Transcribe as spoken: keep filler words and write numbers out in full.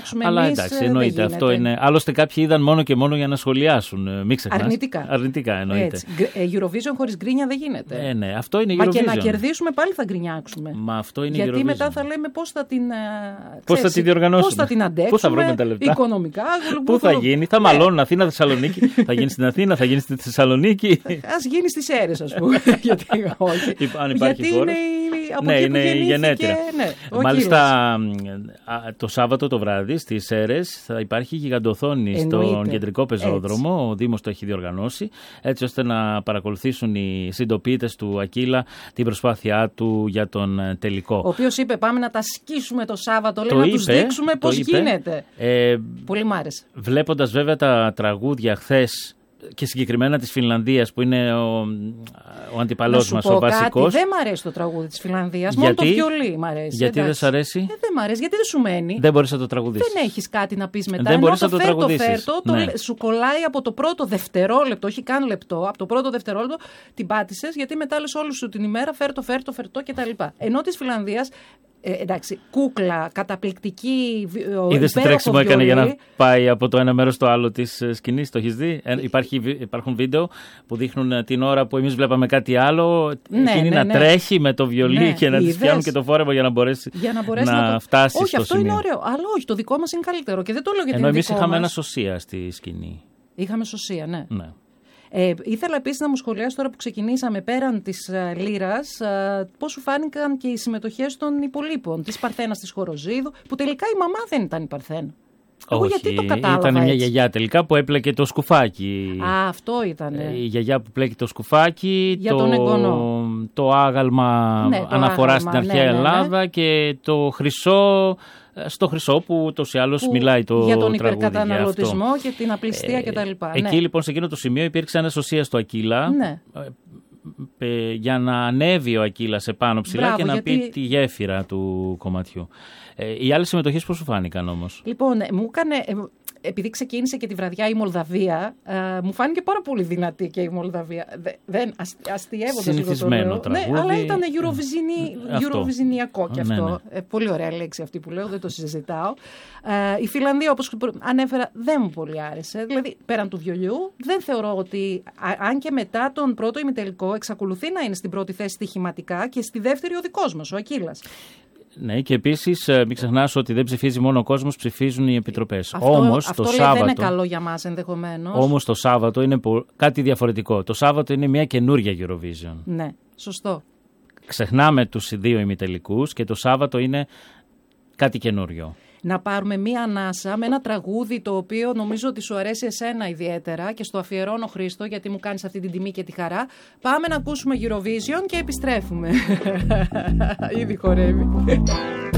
φτιάξουμε Αλλά εμείς. εντάξει, εννοείται. Αυτό είναι. Άλλωστε, κάποιοι είδαν μόνο και μόνο για να σχολιάσουν. Μην ξεχνάς. Αρνητικά. Αρνητικά εννοείται. Eurovision χωρίς γκρίνια δεν γίνεται. Ε, ναι, αυτό είναι Eurovision. Μα και να κερδίσουμε πάλι θα γκρινιάξουμε. Μα αυτό είναι Γιατί Eurovision. μετά θα λέμε πώς θα την. Πώς θα την διοργανώσουμε. Πώς θα την αντέξουμε. Πού θα βρούμε τα λεπτά. Οικονομικά. Πού θα γίνει. Θα μαλώνουν Αθήνα, Θεσσαλονίκη. Θα γίνει στην Αθήνα, θα γίνει στη Θεσσαλονίκη. Ας γίνει στις Σέρρες, ας πούμε. Γιατί όχι. Αν υπάρχει Γιατί χώρος. Είναι, από ναι, εκεί είναι που η γενέτειρα. Ναι, μάλιστα, το Σάββατο το βράδυ στις Σέρρες θα υπάρχει γιγαντοθόνη στον κεντρικό πεζόδρομο. Έτσι. Ο Δήμος το έχει διοργανώσει, έτσι ώστε να παρακολουθήσουν οι συντοπίτες του Ακύλα την προσπάθειά του για τον τελικό. Ο οποίος είπε: πάμε να τα σκίσουμε το Σάββατο, λέει, το να είπε, τους δείξουμε πώς είπε. γίνεται. Ε, Πολύ μ' άρεσε. Βλέποντας βέβαια τα τραγούδια χθες, και συγκεκριμένα της Φινλανδίας που είναι ο, ο αντιπαλός μας, ο βασικός. Δεν μ' αρέσει το τραγούδι της Φινλανδίας, μόνο το βιολί μ' αρέσει. Γιατί δεν σ' αρέσει? Ε, δεν μ' αρέσει, γιατί δεν σου μένει. Δεν μπορείς να το τραγουδήσεις. Δεν έχεις κάτι να πεις μετά. Δεν μπορείς να το φέρτο, τραγουδήσεις. Φέρτο, το, ναι. Σου κολλάει από το πρώτο δευτερόλεπτο, όχι καν λεπτό, από το πρώτο δευτερόλεπτο την πάτησες, γιατί μετά λες όλη σου την ημέρα φέρτο, φέρτο, φερτό κτλ. Ενώ της Φινλανδίας. Ε, εντάξει, κούκλα, καταπληκτική. Είδες τι τρέξιμο έκανε για να πάει από το ένα μέρος στο άλλο της σκηνής, το έχεις δει? Ε, υπάρχει, υπάρχουν βίντεο που δείχνουν την ώρα που εμείς βλέπαμε κάτι άλλο, ναι, εκείνη ναι, να ναι. τρέχει με το βιολί ναι, και να της φτιάχνουν και το φόρεμα για να μπορέσει, για να, μπορέσει να, να το... φτάσει όχι, στο αυτό σημείο. Είναι ωραίο, αλλά όχι, το δικό μας είναι καλύτερο και δεν το λέω γιατί ενώ είναι εμείς δικό είχαμε μας. ένα σωσία στη σκηνή. Είχαμε σωσία, ναι. ναι. Ε, ήθελα επίσης να μου σχολιάσει τώρα που ξεκινήσαμε πέραν της uh, Λύρας uh, πώς σου φάνηκαν και οι συμμετοχές των υπολείπων, της Παρθένας, της Χοροζίδου, που τελικά η μαμά δεν ήταν η Παρθένα. Εγώ όχι, γιατί το κατάλαβα ήταν μια έτσι. γιαγιά τελικά που έπλεκε το σκουφάκι. Α, αυτό ήταν. Η γιαγιά που πλέκει το σκουφάκι, για το, τον εγγονό. Το άγαλμα ναι, το αναφορά άγαλμα, στην αρχαία ναι, ναι, ναι. Ελλάδα και το χρυσό. Στο χρυσό που ούτως ή άλλως μιλάει το για τον τραγούδι. Υπερκαταναλωτισμό και την απληστία ε, κτλ. Εκεί ναι. λοιπόν σε εκείνο το σημείο υπήρξε ένα σωσία στο Ακύλα ναι. ε, για να ανέβει ο Ακύλας επάνω ψηλά. Μπράβο, και να γιατί... πει τη γέφυρα του κομματιού. Ε, οι άλλες συμμετοχές πώς σου φάνηκαν όμως? Λοιπόν, μου έκανε... Επειδή ξεκίνησε και τη βραδιά η Μολδαβία, uh, μου φάνηκε πάρα πολύ δυνατή και η Μολδαβία. Δεν, αστιεύοντας συνηθισμένο το τραγούδι. Ναι, αλλά ήταν Eurovisionιακό κι αυτό. Ναι, ναι. Ε, πολύ ωραία λέξη αυτή που λέω, δεν το συζητάω. Uh, η Φιλανδία, όπως ανέφερα, δεν μου πολύ άρεσε. Δηλαδή, πέραν του βιολιού, δεν θεωρώ ότι, α, αν και μετά τον πρώτο ημιτελικό, εξακολουθεί να είναι στην πρώτη θέση στοιχηματικά και στη δεύτερη ο δικός μας, ο Ακύλας. Ναι, και επίσης μην ξεχνάς ότι δεν ψηφίζει μόνο ο κόσμος, ψηφίζουν οι επιτροπές. Αυτό, όμως, αυτό το λέει, Σάββατο, δεν είναι καλό για μας ενδεχομένως. Όμως το Σάββατο είναι κάτι διαφορετικό. Το Σάββατο είναι μια καινούργια Eurovision. Ναι, σωστό. Ξεχνάμε τους δύο ημιτελικούς και το Σάββατο είναι κάτι καινούριο. Να πάρουμε μία ανάσα με ένα τραγούδι το οποίο νομίζω ότι σου αρέσει εσένα ιδιαίτερα και στο αφιερώνω, Χρήστο, γιατί μου κάνεις αυτή την τιμή και τη χαρά. Πάμε να ακούσουμε Eurovision και επιστρέφουμε. Ήδη χορεύει.